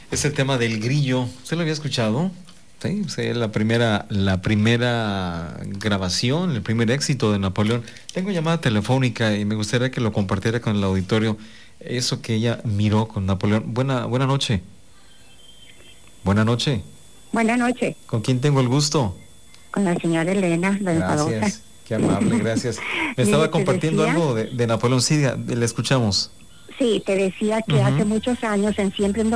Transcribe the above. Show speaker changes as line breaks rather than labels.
Es el tema del grillo. ¿Usted lo había escuchado? Sí, la primera grabación, el primer éxito de Napoleón. Tengo llamada telefónica y me gustaría que lo compartiera con el auditorio. Eso que ella miró con Napoleón. Buena noche. Buena noche.
Buenas noches.
¿Con quién tengo el gusto?
Con la señora Elena, la enfadosa.
Gracias. Qué amable, gracias. Me estaba compartiendo algo de Napoleón. Sí, le escuchamos.
Sí, te decía que hace muchos años en Siempre en